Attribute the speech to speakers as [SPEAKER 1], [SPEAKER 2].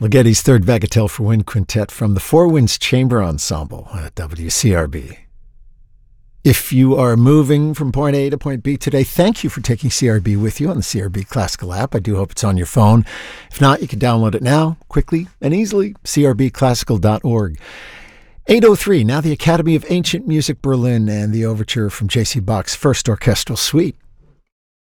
[SPEAKER 1] Ligeti's Third Bagatelle for Wind Quintet from the Four Winds Chamber Ensemble at WCRB. If you are moving from point A to point B today, thank you for taking CRB with you on the CRB Classical app. I do hope it's on your phone. If not, you can download it now, quickly and easily, crbclassical.org. 8:03, now the Academy of Ancient Music Berlin and the overture from J.C. Bach's First Orchestral Suite.